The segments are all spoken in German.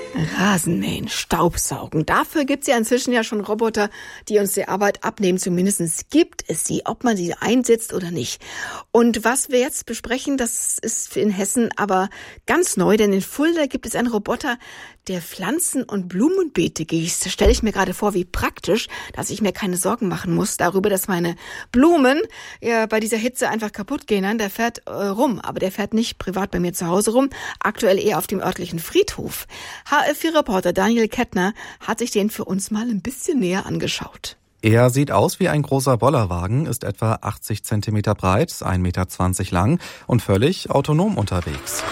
Rasenmähen, Staubsaugen. Dafür gibt's ja inzwischen ja schon Roboter, die uns die Arbeit abnehmen. Zumindest gibt es sie, ob man sie einsetzt oder nicht. Und was wir jetzt besprechen, das ist in Hessen aber ganz neu, denn in Fulda gibt es einen Roboter, der Pflanzen- und Blumenbeete gießt. Da stelle ich mir gerade vor, wie praktisch, dass ich mir keine Sorgen machen muss darüber, dass meine Blumen bei dieser Hitze einfach kaputt gehen. Nein, der fährt rum, aber der fährt nicht privat bei mir zu Hause rum, aktuell eher auf dem örtlichen Friedhof. HF4-Reporter Daniel Kettner hat sich den für uns mal ein bisschen näher angeschaut. Er sieht aus wie ein großer Bollerwagen, ist etwa 80 Zentimeter breit, 1,20 Meter lang und völlig autonom unterwegs.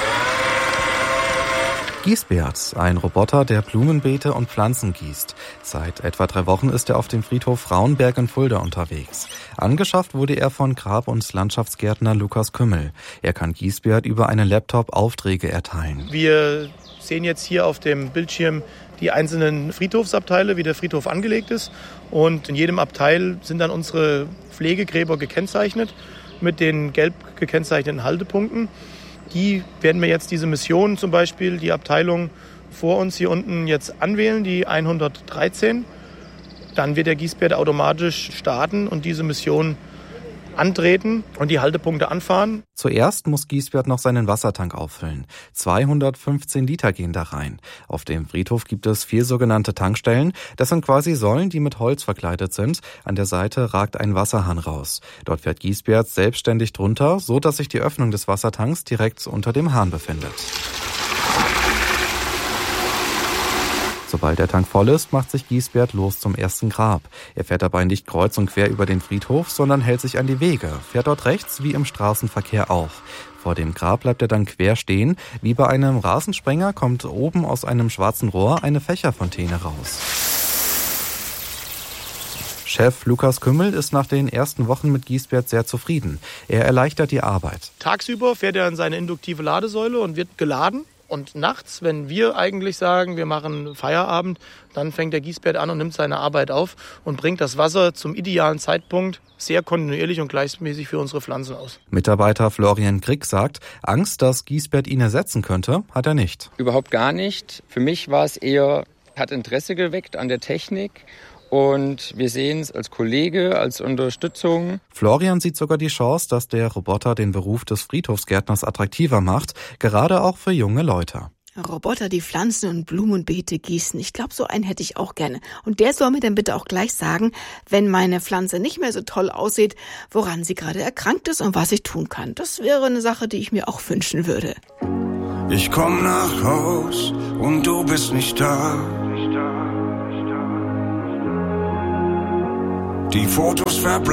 Gießbert, ein Roboter, der Blumenbeete und Pflanzen gießt. Seit etwa 3 Wochen ist er auf dem Friedhof Frauenberg in Fulda unterwegs. Angeschafft wurde er von Grab- und Landschaftsgärtner Lukas Kümmel. Er kann Gießbert über einen Laptop Aufträge erteilen. Wir sehen jetzt hier auf dem Bildschirm die einzelnen Friedhofsabteile, wie der Friedhof angelegt ist. Und in jedem Abteil sind dann unsere Pflegegräber gekennzeichnet mit den gelb gekennzeichneten Haltepunkten. Die werden wir jetzt diese Mission zum Beispiel, die Abteilung vor uns hier unten jetzt anwählen, die 113. Dann wird der Gießbert automatisch starten und diese Mission antreten und die Haltepunkte anfahren. Zuerst muss Gießbert noch seinen Wassertank auffüllen. 215 Liter gehen da rein. Auf dem Friedhof gibt es 4 sogenannte Tankstellen. Das sind quasi Säulen, die mit Holz verkleidet sind. An der Seite ragt ein Wasserhahn raus. Dort fährt Gießbert selbstständig drunter, so dass sich die Öffnung des Wassertanks direkt unter dem Hahn befindet. Sobald der Tank voll ist, macht sich Gießbert los zum ersten Grab. Er fährt dabei nicht kreuz und quer über den Friedhof, sondern hält sich an die Wege, fährt dort rechts wie im Straßenverkehr auch. Vor dem Grab bleibt er dann quer stehen. Wie bei einem Rasensprenger kommt oben aus einem schwarzen Rohr eine Fächerfontäne raus. Chef Lukas Kümmel ist nach den ersten Wochen mit Gießbert sehr zufrieden. Er erleichtert die Arbeit. Tagsüber fährt er in seine induktive Ladesäule und wird geladen. Und nachts, wenn wir eigentlich sagen, wir machen Feierabend, dann fängt der Gießbert an und nimmt seine Arbeit auf und bringt das Wasser zum idealen Zeitpunkt sehr kontinuierlich und gleichmäßig für unsere Pflanzen aus. Mitarbeiter Florian Krick sagt, Angst, dass Gießbert ihn ersetzen könnte, hat er nicht. Überhaupt gar nicht. Für mich war es eher, hat Interesse geweckt an der Technik. Und wir sehen es als Kollege, als Unterstützung. Florian sieht sogar die Chance, dass der Roboter den Beruf des Friedhofsgärtners attraktiver macht, gerade auch für junge Leute. Roboter, die Pflanzen- und Blumenbeete gießen. Ich glaube, so einen hätte ich auch gerne. Und der soll mir dann bitte auch gleich sagen, wenn meine Pflanze nicht mehr so toll aussieht, woran sie gerade erkrankt ist und was ich tun kann. Das wäre eine Sache, die ich mir auch wünschen würde. Ich komm nach Haus und du bist nicht da. Die Fotos verbleiben.